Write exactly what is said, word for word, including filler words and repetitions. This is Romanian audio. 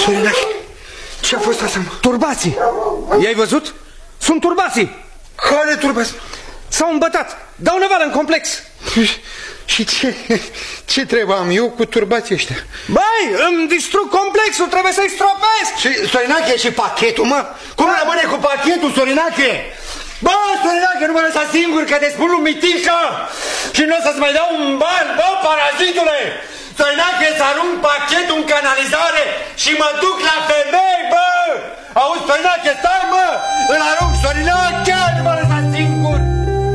Sorinache, ce a fost asta, mă? Turbații. I-ai văzut? Sunt turbații. Care turbați? S-au îmbătat. Dau năvală în complex. Și ce, ce trebuie am eu cu turbații ăștia? Băi, îmi distrug complexul, trebuie să-i stropesc. Și, Sorinache, și pachetul, mă? Cum rămâne cu pachetul, Sorinache? Bă, Sorinache, nu mă lăsa singur, că te spun lui Mitică și nu o să-ți mai dau un ban, bă, parazitule! Sorinache, să arunc pachetul în canalizare și mă duc la femei, bă! Auzi, Sorinache, stai, mă! Îl arunc, Sorinache, nu mă lăsa